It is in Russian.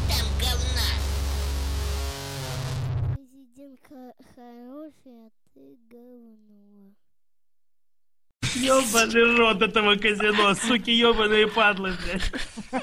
там говна? Президент хороший, а ты говно. Ёбаный рот этого казино, суки, ёбаные падлы, блядь.